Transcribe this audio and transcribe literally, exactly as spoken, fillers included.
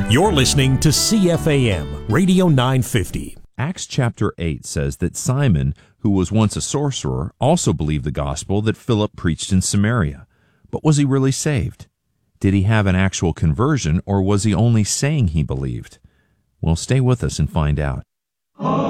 You're listening to C F A M, Radio nine fifty. Acts chapter eight says that Simon, who was once a sorcerer, also believed the gospel that Philip preached in Samaria. But was he really saved? Did he have an actual conversion, or was he only saying he believed? Well, stay with us and find out.